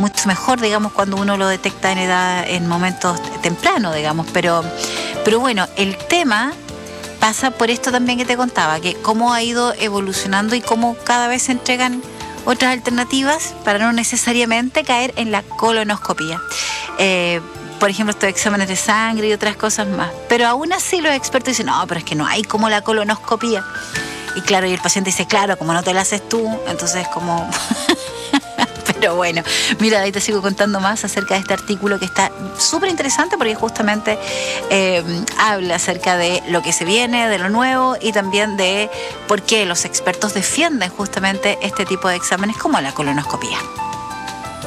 mucho mejor, digamos, cuando uno lo detecta en momentos tempranos, digamos. Pero bueno, el tema pasa por esto también que te contaba, que cómo ha ido evolucionando y cómo cada vez se entregan otras alternativas para no necesariamente caer en la colonoscopía. Por ejemplo, estos exámenes de sangre y otras cosas más. Pero aún así los expertos dicen, no, pero es que no hay como la colonoscopía. Y claro, y el paciente dice, claro, como no te la haces tú, entonces como... Pero bueno, mira, ahí te sigo contando más acerca de este artículo que está súper interesante porque justamente habla acerca de lo que se viene, de lo nuevo y también de por qué los expertos defienden justamente este tipo de exámenes como la colonoscopía.